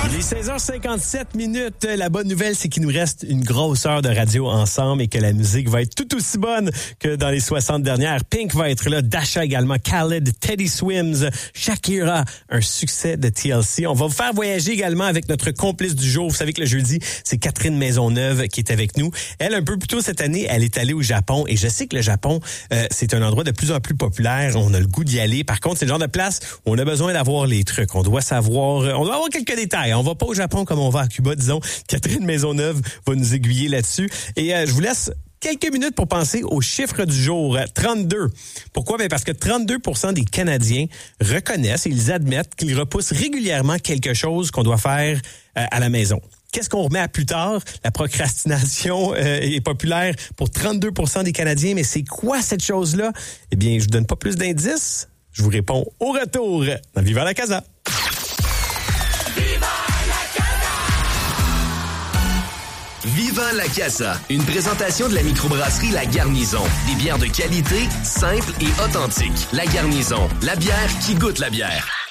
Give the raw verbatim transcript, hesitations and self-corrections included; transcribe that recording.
Il est seize heures cinquante-sept minutes. La bonne nouvelle, c'est qu'il nous reste une grosse heure de radio ensemble et que la musique va être tout aussi bonne que dans les soixante dernières. Pink va être là, Dasha également, Khaled, Teddy Swims, Shakira, un succès de T L C. On va vous faire voyager également avec notre complice du jour. Vous savez que le jeudi, c'est Catherine Maisonneuve qui est avec nous. Elle, un peu plus tôt cette année, elle est allée au Japon et je sais que le Japon, euh, c'est un endroit de plus en plus populaire. On a le goût d'y aller. Par contre, c'est le genre de place où on a besoin d'avoir les trucs. On doit savoir, on doit avoir quelques détails. On va pas au Japon comme on va à Cuba, disons. Catherine Maisonneuve va nous aiguiller là-dessus. Et euh, je vous laisse quelques minutes pour penser au chiffre du jour, trente-deux. Pourquoi? Bien parce que trente-deux pour cent des Canadiens reconnaissent et ils admettent qu'ils repoussent régulièrement quelque chose qu'on doit faire euh, à la maison. Qu'est-ce qu'on remet à plus tard? La procrastination euh, est populaire pour trente-deux pour cent des Canadiens, mais c'est quoi cette chose-là? Eh bien, je vous donne pas plus d'indices. Je vous réponds au retour dans Viva la Casa. Viva la Casa, une présentation de la microbrasserie La Garnison. Des bières de qualité, simples et authentiques. La Garnison, la bière qui goûte la bière.